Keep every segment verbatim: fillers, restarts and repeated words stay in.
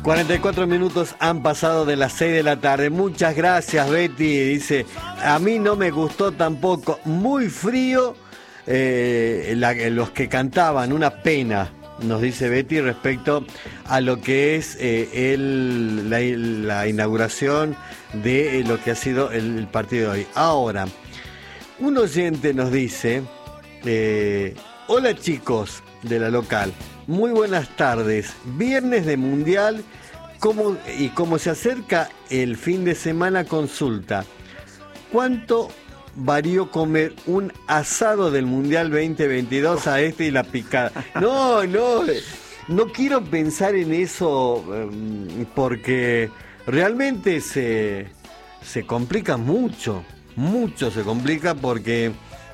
cuarenta y cuatro minutos han pasado de las seis de la tarde. Muchas gracias, Betty. Dice, a mí no me gustó tampoco. Muy frío, eh, la, los que cantaban, una pena, nos dice Betty, respecto a lo que es eh, el, la, la inauguración de lo que ha sido el, el partido de hoy. Ahora, un oyente nos dice, eh, hola chicos de la local, muy buenas tardes, viernes de Mundial, ¿cómo, y como se acerca el fin de semana, consulta, ¿cuánto varió comer un asado del Mundial veinte veintidós a este y la picada? No, no, no quiero pensar en eso porque realmente se, se complica mucho, mucho se complica porque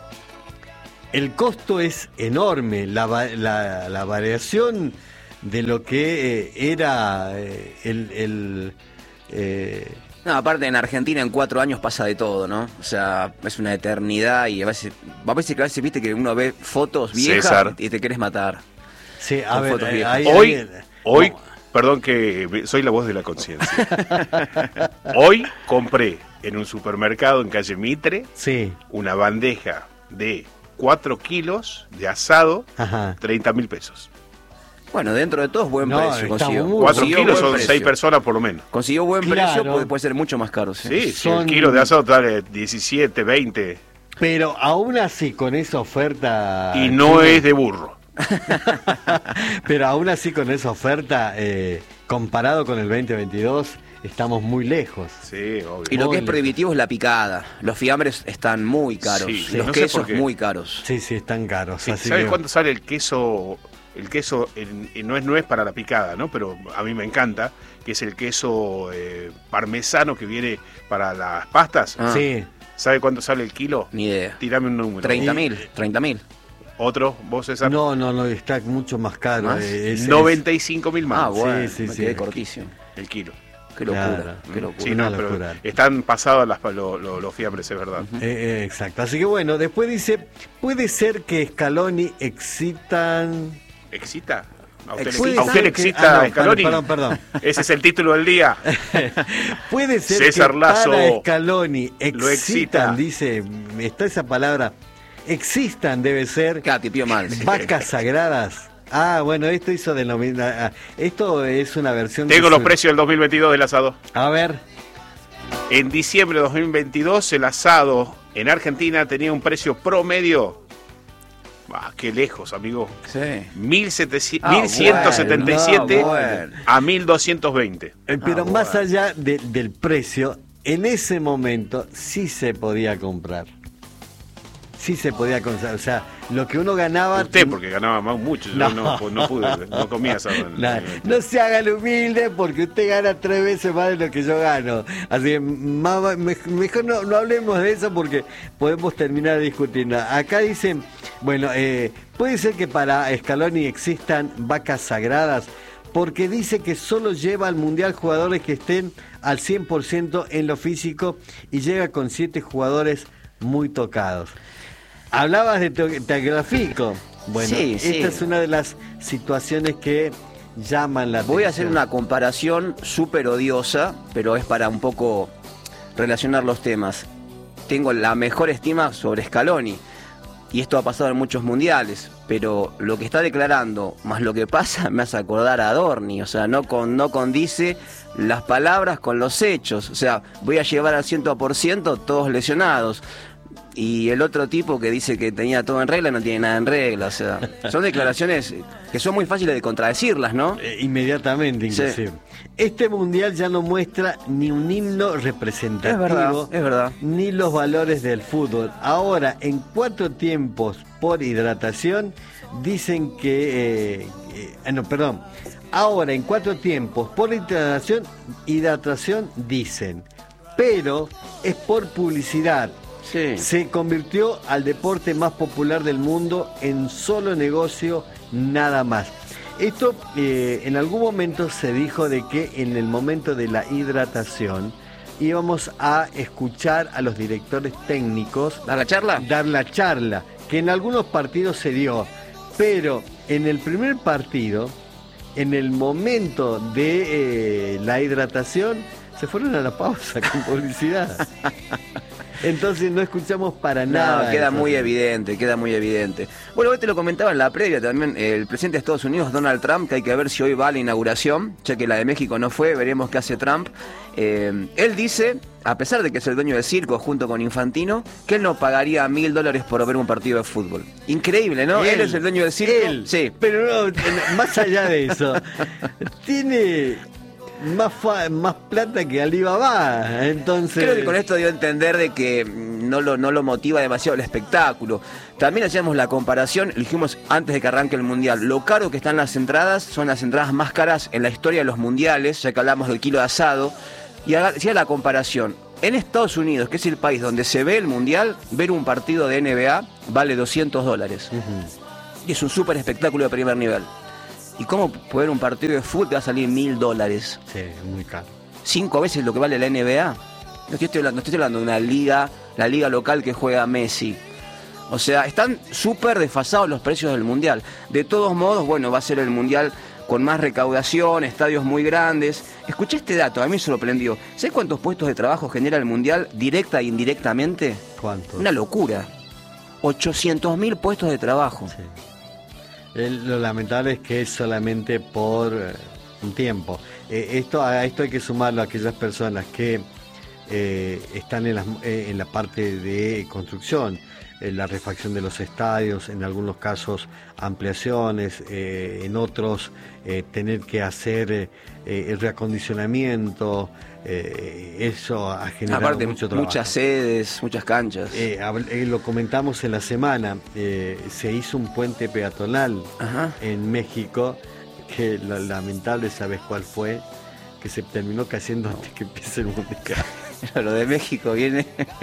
el costo es enorme, la, la, la variación de lo que eh, era eh, el... el eh, No, aparte en Argentina en cuatro años pasa de todo, ¿no? O sea, es una eternidad y a veces, a veces, a veces viste que uno ve fotos viejas César. Y te querés matar. Sí, a ver, eh, ahí, hoy, ahí, hoy, no. Perdón que soy la voz de la conciencia. Hoy compré en un supermercado en calle Mitre sí. una bandeja de cuatro kilos de asado, Ajá. treinta mil pesos. Bueno, dentro de todo es buen no, precio. Consiguió, cuatro kilos son seis personas por lo menos. Consiguió buen claro. precio, puede, puede ser mucho más caro. Sí, sí son... si el kilo de asado vale diecisiete, veinte. Pero aún así con esa oferta... Y no es de burro. Pero aún así con esa oferta, eh, comparado con el veinte veintidós... estamos muy lejos. Sí, obvio. Y lo muy que es prohibitivo es la picada. Los fiambres están muy caros. Sí, los no quesos muy caros. Sí, sí, están caros. Sí, así ¿sabes que... cuánto sale el queso? El queso el, el, no es no es para la picada, ¿no? Pero a mí me encanta, que es el queso eh, parmesano que viene para las pastas. Ah. Sí. ¿Sabe cuánto sale el kilo? Ni idea. Tírame un número. treinta mil. treinta mil. ¿Otro? ¿Vos, César? No, no, no, está mucho más caro. ¿Más? Es, noventa y cinco mil más. Ah, bueno, sí, sí, me sí. quedé cortísimo. El kilo. Qué locura, claro. qué locura. Sí, no, pero locura. Están pasados las, los, los, los fiambres, es verdad. Uh-huh. eh, eh, exacto. Así que bueno, después dice, puede ser que Scaloni excitan... ¿Excita? ¿A usted, le, ¿a usted le excita ah, no, Scaloni? Perdón, perdón. Ese es el título del día. Puede ser César que Lazo para Scaloni excitan, lo excita. Dice, está esa palabra, existan debe ser... Cati, pío mal. Vacas sagradas. Ah, bueno, esto hizo denominar... Esto es una versión... Tengo los su... precios del dos mil veintidós del asado. A ver. En diciembre de dos mil veintidós el asado en Argentina tenía un precio promedio... Ah, qué lejos, amigo. Sí. mil ciento setenta y siete bueno, no, bueno. a mil doscientos veinte. Eh, pero ah, más bueno. allá de, del precio, en ese momento sí se podía comprar. Sí se podía comprar. O sea, lo que uno ganaba... Usted, porque ganaba más mucho. Yo no, no, no pude, no comía asado. No, no se haga el humilde porque usted gana tres veces más de lo que yo gano. Así que más, mejor no, no hablemos de eso porque podemos terminar discutiendo. Acá dicen, bueno, eh, puede ser que para Scaloni existan vacas sagradas porque dice que solo lleva al Mundial jugadores que estén al cien por ciento en lo físico y llega con siete jugadores muy tocados. Hablabas de Tagliafico. Bueno, sí, esta sí. es una de las situaciones que llaman la atención. Voy a hacer una comparación súper odiosa, pero es para un poco relacionar los temas. Tengo la mejor estima sobre Scaloni, y esto ha pasado en muchos mundiales, pero lo que está declarando, más lo que pasa, me hace acordar a Adorni. O sea, no, con, no condice las palabras con los hechos. O sea, voy a llevar al cien por ciento todos lesionados. Y el otro tipo que dice que tenía todo en regla no tiene nada en regla. O sea, son declaraciones que son muy fáciles de contradecirlas, ¿no? Eh, inmediatamente, inclusive. Sí. Este mundial ya no muestra ni un himno representativo, es verdad, es verdad. ni los valores del fútbol. Ahora, en cuatro tiempos por hidratación, dicen que... Eh, eh, no, perdón. Ahora, en cuatro tiempos por hidratación, hidratación dicen, pero es por publicidad. Sí. Se convirtió al deporte más popular del mundo en solo negocio, nada más. Esto eh, en algún momento se dijo de que en el momento de la hidratación íbamos a escuchar a los directores técnicos. ¿Dar la charla? Dar la charla, que en algunos partidos se dio, pero en el primer partido en el momento de eh, la hidratación, se fueron a la pausa con publicidad. Entonces no escuchamos para nada. No, queda eso. muy evidente, queda muy evidente. Bueno, hoy te lo comentaba en la previa también, el presidente de Estados Unidos, Donald Trump, que hay que ver si hoy va a la inauguración, ya que la de México no fue, veremos qué hace Trump. Eh, él dice, a pesar de que es el dueño del circo junto con Infantino, que él no pagaría mil dólares por ver un partido de fútbol. Increíble, ¿no? Él, él es el dueño del circo. Él, sí. Pero no, más allá de eso, tiene... Más, fa, más plata que Alibaba, entonces... Creo que con esto dio a entender de que no lo, no lo motiva demasiado el espectáculo. También hacíamos la comparación, dijimos antes de que arranque el Mundial, lo caro que están las entradas, son las entradas más caras en la historia de los mundiales, ya que hablamos del kilo de asado, y hacía la comparación. En Estados Unidos, que es el país donde se ve el Mundial, ver un partido de N B A vale doscientos dólares. Uh-huh. Y es un súper espectáculo de primer nivel. ¿Y cómo poder un partido de fútbol te va a salir mil dólares? Sí, muy caro. Cinco veces lo que vale la N B A. No estoy hablando, no estoy hablando de una liga, la liga local que juega Messi. O sea, están súper desfasados los precios del Mundial. De todos modos, bueno, va a ser el Mundial con más recaudación, estadios muy grandes. Escuché este dato, a mí me sorprendió. ¿Sabes cuántos puestos de trabajo genera el Mundial directa e indirectamente? ¿Cuántos? Una locura. ochocientos mil puestos de trabajo. Sí. El, lo lamentable es que es solamente por eh, un tiempo. Eh, esto, a esto hay que sumarlo a aquellas personas que eh, están en, las, eh, en la parte de construcción, eh, la refacción de los estadios, en algunos casos ampliaciones, eh, en otros eh, tener que hacer eh, el reacondicionamiento. Eh, eso ha generado Aparte, mucho trabajo. Muchas sedes, muchas canchas. Eh, eh, lo comentamos en la semana, eh, se hizo un puente peatonal Ajá. en México, que lo lamentable, ¿sabes cuál fue? Que se terminó cayendo antes que empiece el Mundial. Lo de México viene.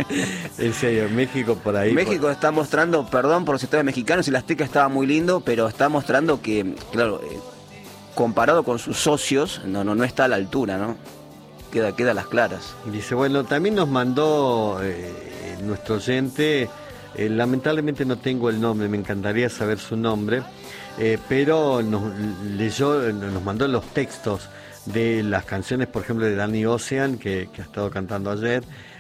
En serio, México por ahí. México por... está mostrando, perdón por los sectores mexicanos, el Azteca estaba muy lindo, pero está mostrando que, claro, eh, comparado con sus socios, no, no, no está a la altura, ¿no? Queda, queda a las claras. Dice, bueno, también nos mandó eh, nuestro oyente, eh, lamentablemente no tengo el nombre, me encantaría saber su nombre, eh, pero nos leyó, nos mandó los textos de las canciones, por ejemplo, de Danny Ocean, que, que ha estado cantando ayer,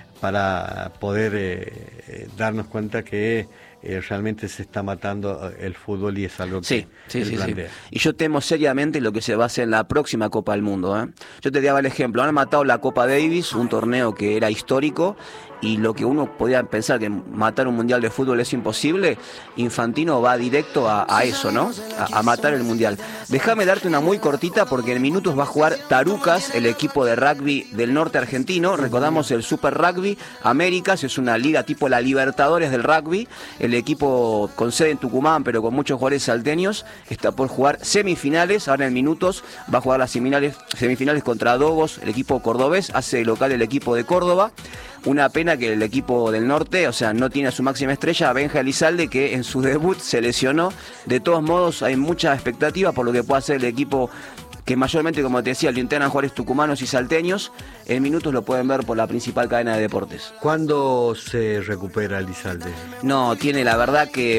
para poder eh, darnos cuenta que eh, realmente se está matando el fútbol y es algo que sí, sí, él sí, plantea. Sí. Y yo temo seriamente lo que se va a hacer en la próxima Copa del Mundo, ¿eh? Yo te daba el ejemplo, han matado la Copa Davis, un torneo que era histórico, y lo que uno podía pensar que matar un mundial de fútbol es imposible, Infantino va directo a, a eso, ¿no? A, a matar el mundial. Déjame darte una muy cortita porque en minutos va a jugar Tarucas, el equipo de rugby del norte argentino. Recordamos el Super Rugby Américas, es una liga tipo la Libertadores del rugby. El equipo con sede en Tucumán, pero con muchos jugadores salteños, está por jugar semifinales. Ahora en minutos va a jugar las semifinales, semifinales contra Dogos, el equipo cordobés, hace local el equipo de Córdoba. Una pena que el equipo del norte, o sea, no tiene a su máxima estrella, a Benja Elizalde, que en su debut se lesionó. De todos modos, hay mucha expectativa por lo que pueda hacer el equipo, que mayormente, como te decía, lo integran jugadores tucumanos y salteños. En minutos lo pueden ver por la principal cadena de deportes. ¿Cuándo se recupera Elizalde? No, tiene la verdad que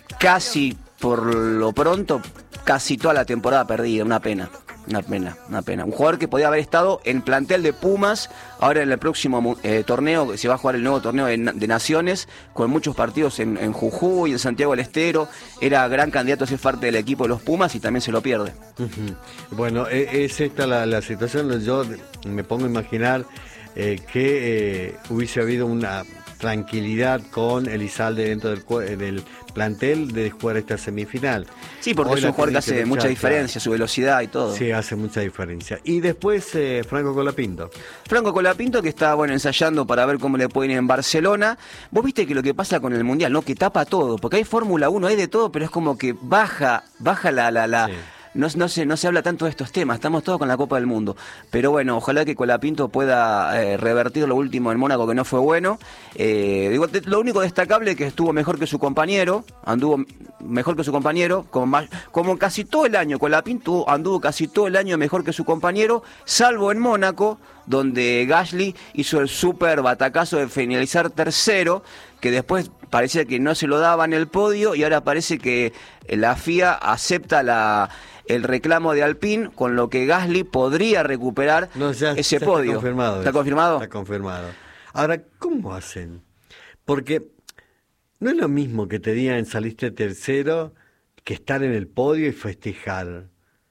casi, por lo pronto, casi toda la temporada perdida, una pena. Una pena, una pena. Un jugador que podía haber estado en plantel de Pumas, ahora en el próximo eh, torneo, se va a jugar el nuevo torneo de, de Naciones, con muchos partidos en, en Jujuy, en Santiago del Estero. Era gran candidato a ser parte del equipo de los Pumas y también se lo pierde. Uh-huh. Bueno, es esta la, la situación. Yo me pongo a imaginar eh, que eh, hubiese habido una tranquilidad con Elizalde dentro del, del plantel de jugar esta semifinal. Sí, porque Hoy es un jugador que hace que mucha diferencia, su velocidad y todo. Sí, hace mucha diferencia. Y después eh, Franco Colapinto. Franco Colapinto, que está bueno ensayando para ver cómo le pueden ir en Barcelona. Vos viste que lo que pasa con el Mundial, ¿no? Que tapa todo, porque hay Fórmula uno, hay de todo, pero es como que baja, baja la... la, la sí. No, no, se, no se habla tanto de estos temas, estamos todos con la Copa del Mundo. Pero bueno, ojalá que Colapinto pueda eh, revertir lo último en Mónaco, que no fue bueno. Eh, digo, lo único destacable es que estuvo mejor que su compañero, anduvo mejor que su compañero, como, más, como casi todo el año. Colapinto anduvo casi todo el año mejor que su compañero, salvo en Mónaco, donde Gasly hizo el súper batacazo de finalizar tercero, que después parecía que no se lo daban el podio y ahora parece que la F I A acepta la, el reclamo de Alpine, con lo que Gasly podría recuperar no, ya, ese ya podio. Está confirmado. ¿Está confirmado? Está confirmado. Ahora, ¿cómo hacen? Porque no es lo mismo que te digan saliste tercero que estar en el podio y festejar.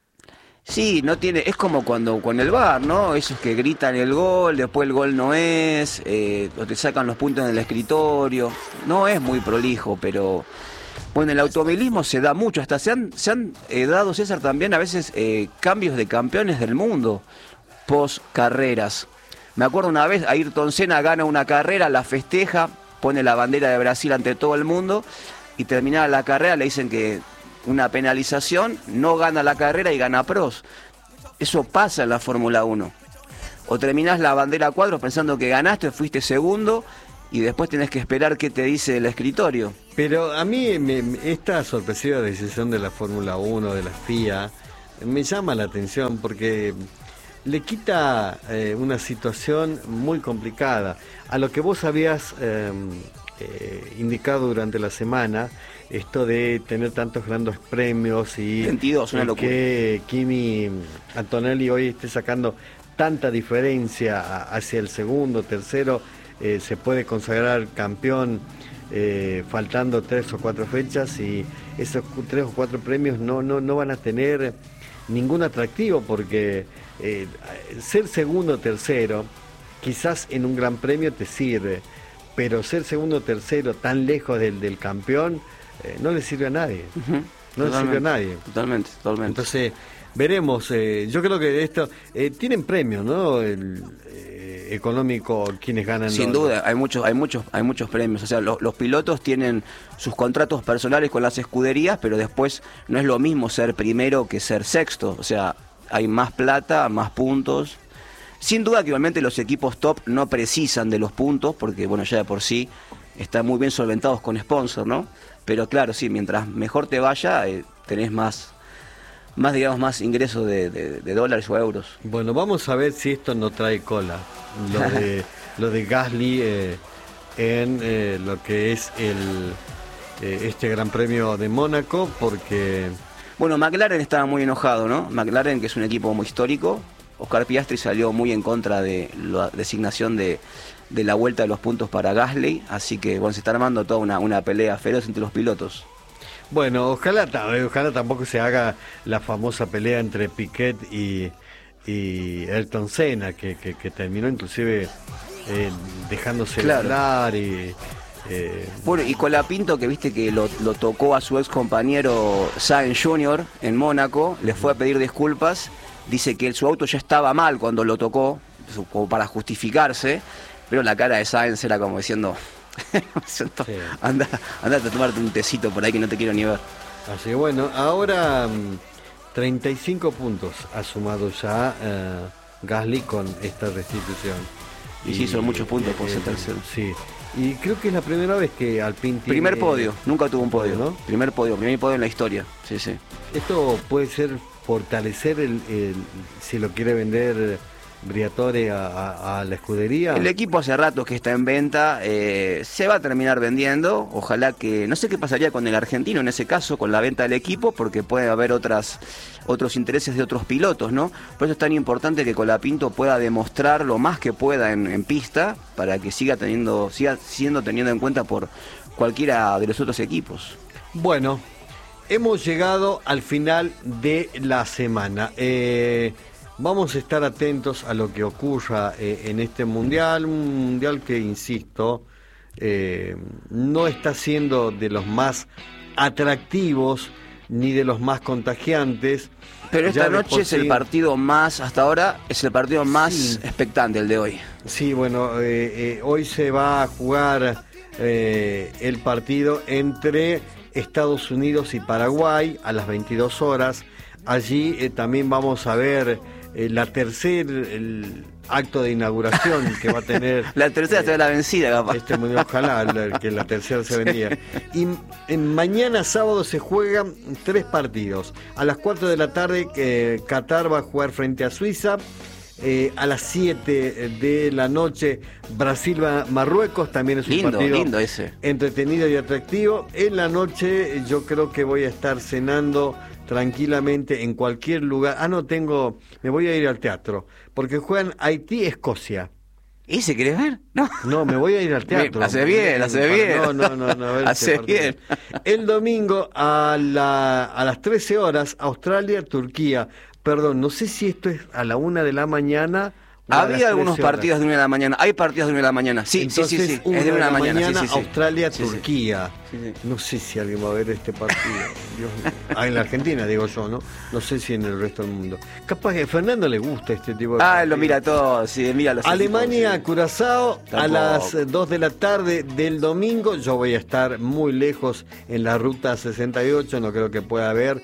Sí, no tiene, es como cuando con el V A R, ¿no? Esos que gritan el gol, después el gol no es, eh, o te sacan los puntos en el escritorio. No es muy prolijo, pero bueno, el automovilismo se da mucho, hasta se han, se han eh, dado, César, también a veces eh, cambios de campeones del mundo post carreras. Me acuerdo una vez, Ayrton Senna gana una carrera, la festeja, pone la bandera de Brasil ante todo el mundo y terminada la carrera le dicen que una penalización, no gana la carrera y gana Prost. Eso pasa en la Fórmula uno. O terminás la bandera a cuadros pensando que ganaste, fuiste segundo y después tenés que esperar qué te dice el escritorio. Pero a mí me, esta sorpresiva decisión de la Fórmula uno, de la F I A, me llama la atención porque le quita eh, una situación muy complicada. A lo que vos habías eh, eh, indicado durante la semana, esto de tener tantos grandes premios y veintidós, una locura. Que Kimi Antonelli hoy esté sacando tanta diferencia hacia el segundo, tercero, eh, se puede consagrar campeón eh, faltando tres o cuatro fechas y esos tres o cuatro premios no, no, no van a tener ningún atractivo porque eh, ser segundo o tercero quizás en un gran premio te sirve, pero ser segundo o tercero tan lejos del, del campeón Eh, no le sirve a nadie, uh-huh. no le sirve a nadie. Totalmente, totalmente. Entonces, veremos, eh, yo creo que esto, eh, tienen premios, ¿no? El eh, económico, quienes ganan. Sin los, duda, hay muchos, hay muchos, hay muchos premios. O sea, lo, los pilotos tienen sus contratos personales con las escuderías, pero después no es lo mismo ser primero que ser sexto. O sea, hay más plata, más puntos. Sin duda que igualmente los equipos top no precisan de los puntos, porque bueno, ya de por sí están muy bien solventados con sponsor, ¿no? Pero claro, sí, mientras mejor te vaya, eh, tenés más, más, digamos, más ingresos de, de, de dólares o euros. Bueno, vamos a ver si esto no trae cola, lo de, lo de Gasly eh, en eh, lo que es el eh, este Gran Premio de Mónaco, porque... Bueno, McLaren estaba muy enojado, ¿no? McLaren, que es un equipo muy histórico. Oscar Piastri salió muy en contra de la designación de... de la vuelta de los puntos para Gasly, así que bueno, se está armando toda una, una pelea feroz entre los pilotos. Bueno, ojalá, ojalá tampoco se haga la famosa pelea entre Piquet y, y Ayrton Senna, que, que, que terminó inclusive eh, dejándose claro. hablar y... Eh... Bueno, y Colapinto, que viste que lo, lo tocó a su ex compañero Sainz junior en Mónaco, le fue a pedir disculpas, dice que su auto ya estaba mal cuando lo tocó, como para justificarse. Pero la cara de Sainz era como diciendo, sí. anda, anda a tomarte un tecito por ahí que no te quiero ni ver. Así que bueno, ahora treinta y cinco puntos ha sumado ya uh, Gasly con esta restitución. Y, y sí, son muchos puntos por eh, ser tercero. Sí, y creo que es la primera vez que Alpine tiene... Primer podio, nunca tuvo un podio, ¿no? Primer podio, primer podio en la historia, sí, sí. Esto puede ser fortalecer, el, el si lo quiere vender... Briatore a, a, a la escudería. El equipo hace rato que está en venta, eh, se va a terminar vendiendo, ojalá que, no sé qué pasaría con el argentino en ese caso, con la venta del equipo, porque puede haber otras otros intereses de otros pilotos, ¿no? Por eso es tan importante que Colapinto pueda demostrar lo más que pueda en, en pista, para que siga teniendo, siga siendo teniendo en cuenta por cualquiera de los otros equipos. Bueno, hemos llegado al final de la semana. Eh... Vamos a estar atentos a lo que ocurra eh, en este mundial, un mundial que, insisto, eh, no está siendo de los más atractivos ni de los más contagiantes. Pero esta ya noche es sí, el partido más, hasta ahora, es el partido más sí. expectante, el de hoy. Sí, bueno, eh, eh, hoy se va a jugar eh, el partido entre Estados Unidos y Paraguay a las veintidós horas. Allí eh, también vamos a ver... Eh, la tercer el acto de inauguración que va a tener la tercera eh, será la vencida, capaz. Este mundial, ojalá la, que la tercera se vendía. Y en, mañana sábado se juegan tres partidos. A las cuatro de la tarde eh, Qatar va a jugar frente a Suiza, Eh, a las siete de la noche, Brasil-Marruecos, también es un lindo, partido lindo ese. entretenido y atractivo. En la noche yo creo que voy a estar cenando tranquilamente en cualquier lugar. Ah, no, tengo, me voy a ir al teatro, porque juegan Haití-Escocia. ¿Ese querés ver? No. No, me voy a ir al teatro. Hace bien, hace bien. No, no, no, no. A ver hace este bien. El domingo a, la, a las trece horas, Australia-Turquía. Perdón, no sé si esto es a la una de la mañana. Había algunos partidos de una de la mañana. Hay partidos de una de la mañana. Sí, Entonces, sí, sí, sí. Es de una de la mañana, mañana sí, sí, sí. Australia-Turquía. Sí, sí. No sé si alguien va a ver este partido. Dios mío. Ah, en la Argentina, digo yo, ¿no? No sé si en el resto del mundo. Capaz que a Fernando le gusta este tipo de Ah, partidos. lo mira todo, sí, mira los Alemania, equipos, sí. Curazao, Tampoco. a las dos de la tarde del domingo. Yo voy a estar muy lejos en la ruta sesenta y ocho, no creo que pueda haber.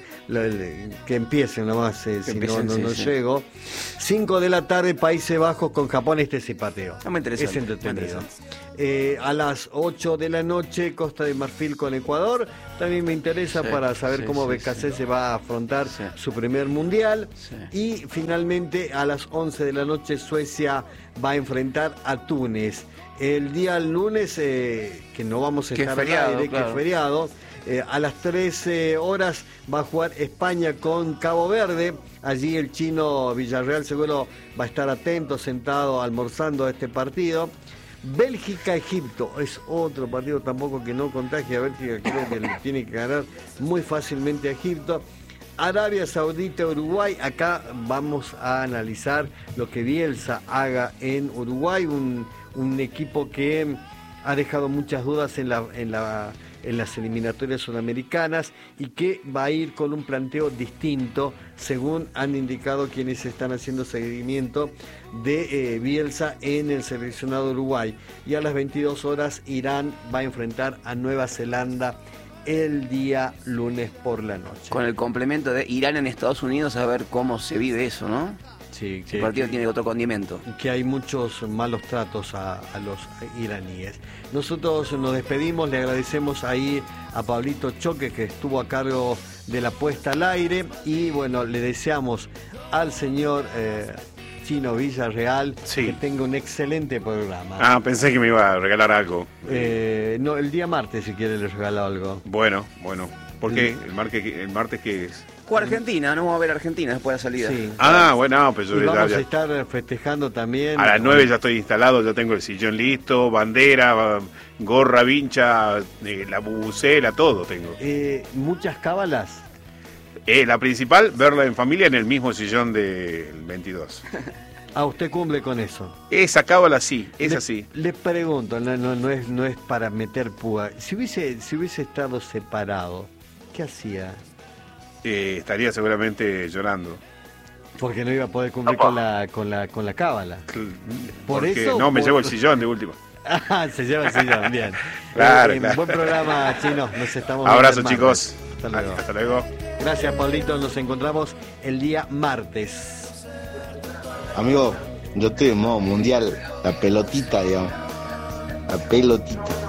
Que empiecen nomás, eh, si empiecen, no, no, sí, no sí. llego. cinco de la tarde, Países Bajos con Japón, este es pateo. No me interesa. Es entretenido. Eh, a las ocho de la noche, Costa de Marfil con Ecuador. También me interesa sí, para saber sí, cómo sí, B K C sí. se va a afrontar sí. su primer mundial. Sí. Y finalmente a las once de la noche, Suecia va a enfrentar a Túnez. El día lunes, eh, que no vamos a estar al aire, que es feriado, eh, a las trece horas va a jugar España con Cabo Verde. Allí el chino Villarreal seguro va a estar atento, sentado, almorzando a este partido. Bélgica-Egipto es otro partido tampoco que no contagia. Bélgica creo que le tiene que ganar muy fácilmente a Egipto. Arabia Saudita-Uruguay, acá vamos a analizar lo que Bielsa haga en Uruguay, un, un equipo que ha dejado muchas dudas en la, en la en las eliminatorias sudamericanas y que va a ir con un planteo distinto, según han indicado quienes están haciendo seguimiento de eh, Bielsa en el seleccionado Uruguay. Y a las veintidós horas, Irán va a enfrentar a Nueva Zelanda el día lunes por la noche. Con el complemento de Irán en Estados Unidos, a ver cómo se vive eso, ¿no? Sí, que, el partido que, tiene otro condimento. Que hay muchos malos tratos a, a los iraníes. Nosotros nos despedimos, le agradecemos ahí a Pablito Choque, que estuvo a cargo de la puesta al aire, y bueno, le deseamos al señor eh, Chino Villarreal sí. que tenga un excelente programa. Ah, pensé que me iba a regalar algo. Eh, no, el día martes, si quiere, le regalo algo. Bueno, bueno. ¿Por qué? ¿El martes, el martes qué es? O Argentina, no vamos a ver Argentina después de la salida. Sí. Ah, bueno, pues yo y vamos ya, a estar festejando también. A las nueve ya estoy instalado, ya tengo el sillón listo, bandera, gorra, vincha, eh, la bubucela, todo tengo. Eh, ¿Muchas cábalas? Eh, la principal, verla en familia en el mismo sillón del veintidós. Ah, usted cumple con eso. Esa cábala sí, es le, así. Le pregunto, no, no, no, es, no es para meter púa. Si hubiese, si hubiese estado separado, ¿qué hacía? Eh, estaría seguramente llorando. Porque no iba a poder cumplir con la, con la, con la cábala. Por Porque eso. No, me por... llevo el sillón de último. Ah, se lleva el sillón, bien. Claro, eh, claro. Buen programa, Chino. Nos estamos Abrazo, chicos. Hasta luego. Hasta luego. Gracias, Pablito. Nos encontramos el día martes. Amigo, yo estoy en modo mundial. La pelotita, digamos. La pelotita.